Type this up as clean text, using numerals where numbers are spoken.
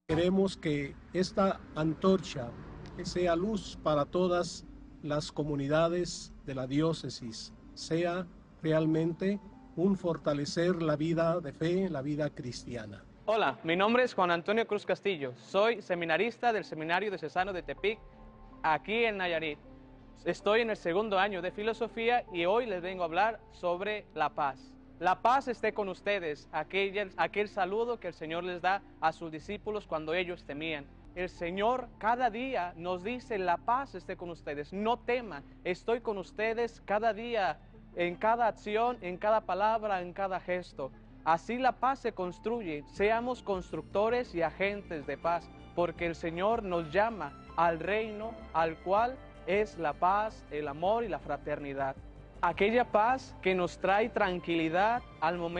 Queremos que esta antorcha sea luz para todas las comunidades de la diócesis, sea realmente un fortalecer la vida de fe, la vida cristiana. Hola, mi nombre es Juan Antonio Cruz Castillo, soy seminarista del Seminario Diocesano de Tepic, aquí en Nayarit. Estoy en el segundo año de filosofía y hoy les vengo a hablar sobre la paz. La paz esté con ustedes, aquel saludo que el Señor les da a sus discípulos cuando ellos temían. El Señor cada día nos dice, la paz esté con ustedes, no teman, estoy con ustedes cada día, en cada acción, en cada palabra, en cada gesto. Así la paz se construye, seamos constructores y agentes de paz, porque el Señor nos llama al reino al cual es la paz, el amor y la fraternidad. Aquella paz que nos trae tranquilidad al momento